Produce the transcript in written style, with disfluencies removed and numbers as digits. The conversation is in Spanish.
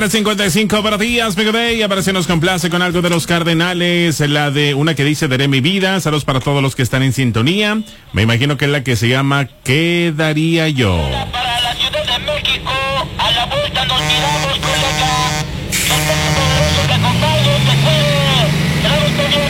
55 para días, Mega Day. A ver si nos complace con algo de los Cardenales. La de una que dice Daré mi vida. Saludos para todos los que están en sintonía. Me imagino que es la que se llama ¿Qué daría yo? Para la Ciudad de México, a la vuelta nos miramos, colega. Que este poderoso te acompañe, te cuide. Claro,